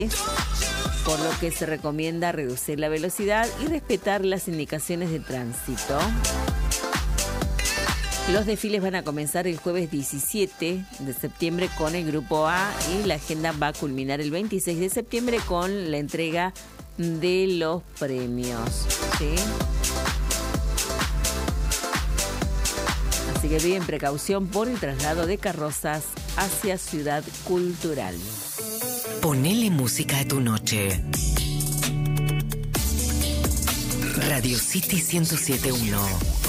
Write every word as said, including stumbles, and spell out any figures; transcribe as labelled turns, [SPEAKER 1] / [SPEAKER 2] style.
[SPEAKER 1] por lo que se recomienda reducir la velocidad y respetar las indicaciones de tránsito. Los desfiles van a comenzar el jueves diecisiete de septiembre con el Grupo A y la agenda va a culminar el veintiséis de septiembre con la entrega de los premios, ¿sí? Así que piden precaución por el traslado de carrozas hacia Ciudad Cultural.
[SPEAKER 2] Ponele música a tu noche. Radio City ciento siete punto uno.